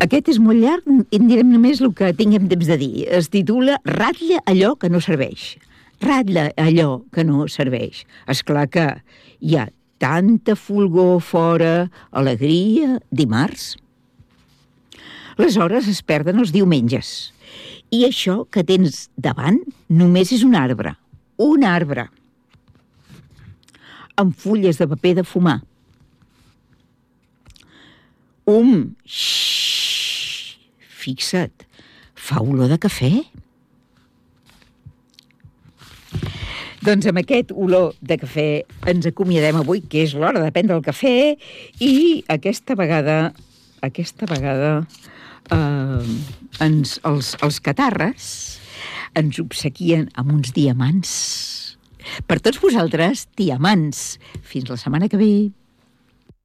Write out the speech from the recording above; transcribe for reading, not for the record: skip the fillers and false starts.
Aquest és molt llarg i en direm només el que tinguem temps de dir. Es titula Ratlla allò que no serveix. Ratlla allò que no serveix. Esclar que hi ha tanta fulgor fora, alegria, dimarts. Les hores es perden els diumenges. I això que tens davant només és un arbre. Un arbre. Amb fulles de paper de fumar. Xxxt, fixa't, fa olor de cafè? Doncs amb aquest olor de cafè ens acomiadem avui, que és l'hora de prendre el cafè, i aquesta vegada els catarres ens obsequien amb uns diamants. Per tots vosaltres, diamants. Fins la setmana que ve.